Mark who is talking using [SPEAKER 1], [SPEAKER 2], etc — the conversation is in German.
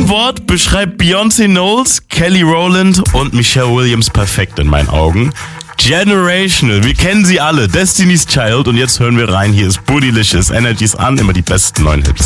[SPEAKER 1] Ein Wort beschreibt Beyoncé Knowles, Kelly Rowland und Michelle Williams perfekt in meinen Augen. Generational, wir kennen sie alle, Destiny's Child und jetzt hören wir rein, hier ist Bootylicious, Energies an, immer die besten neuen Hits.